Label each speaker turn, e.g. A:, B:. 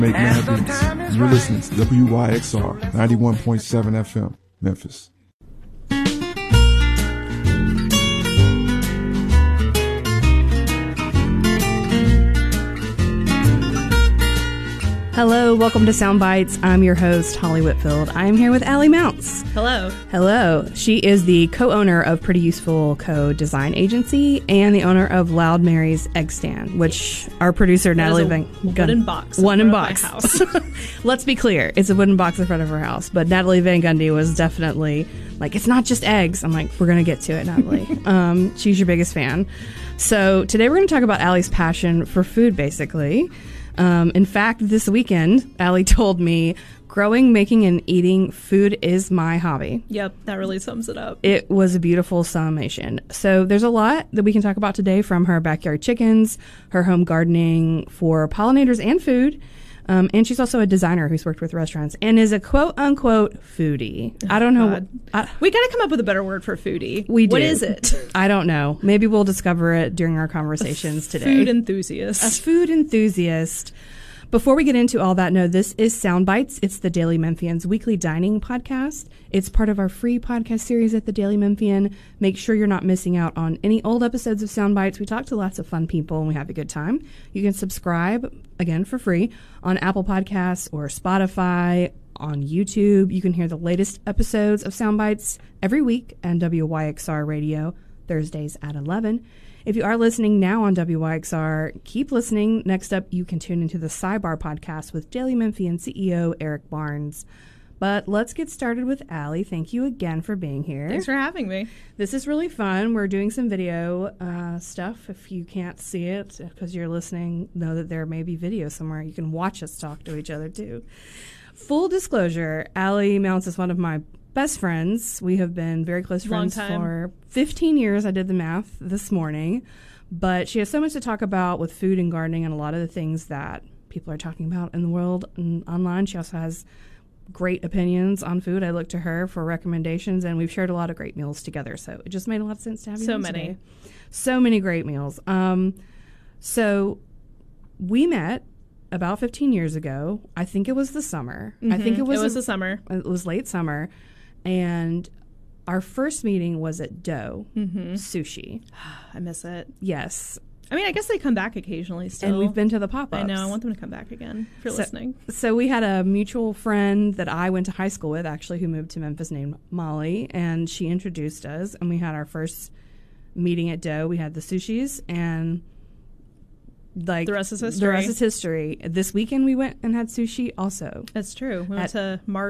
A: Make mad beats. You're listening to WYXR 91.7 FM, Memphis.
B: Hello, welcome to Sound Bites. I'm your host, Holly Whitfield. I'm here with Allie Mounts.
C: Hello.
B: Hello. She is the co-owner of Pretty Useful Co. Design Agency and the owner of Loud Mary's Egg Stand, which our producer, Natalie Van Gundy.
C: Wooden box.
B: Wooden box.
C: House.
B: Let's be clear. It's a wooden box in front of her house. But Natalie Van Gundy was definitely like, it's not just eggs. I'm like, we're going to get to it, Natalie. She's your biggest fan. So today we're going to talk about Allie's passion for food, basically. In fact, this weekend, Allie told me, growing, making, and eating food is my hobby.
C: Yep, that really sums it up.
B: It was a beautiful summation. So there's a lot that we can talk about today, from her backyard chickens, her home gardening for pollinators and food. And she's also a designer who's worked with restaurants and is a quote-unquote foodie. I don't know.
C: We got to come up with a better word for foodie.
B: We do.
C: What is it?
B: I don't know. Maybe we'll discover it during our conversations today.
C: Food enthusiast.
B: A food enthusiast. Before we get into all that, no, this is Sound Bites. It's the Daily Memphian's weekly dining podcast. It's part of our free podcast series at the Daily Memphian. Make sure you're not missing out on any old episodes of Sound Bites. We talk to lots of fun people and we have a good time. You can subscribe, again, for free on Apple Podcasts or Spotify, on YouTube. You can hear the latest episodes of Sound Bites every week on WYXR Radio, Thursdays at 11. If you are listening now on WYXR, keep listening. Next up, you can tune into the Sidebar podcast with Daily Memphian CEO Eric Barnes. But let's get started with Allie. Thank you again for being here.
C: Thanks for having me.
B: This is really fun. We're doing some video stuff. If you can't see it because you're listening, know that there may be video somewhere. You can watch us talk to each other too. Full disclosure, Allie Mounts is one of my best friends. We have been very close friends for 15 years. I did the math this morning. But she has so much to talk about with food and gardening and a lot of the things that people are talking about in the world and online. She also has great opinions on food. I look to her for recommendations, and we've shared a lot of great meals together. So it just made a lot of sense to have you
C: so
B: on
C: many.
B: Today. So many great meals. So we met about 15 years ago. I think it was the summer.
C: Mm-hmm.
B: I think it was
C: the summer.
B: It was late summer. And our first meeting was at Dough Sushi.
C: I miss it.
B: Yes.
C: I mean, I guess they come back occasionally still.
B: And we've been to the pop-ups.
C: I know. I want them to come back again if you're listening.
B: So we had a mutual friend that I went to high school with, actually, who moved to Memphis, named Molly. And she introduced us. And we had our first meeting at Dough. We had the sushis and... like
C: the rest is history.
B: The rest is history. This weekend we went and had sushi also.
C: That's true. We went to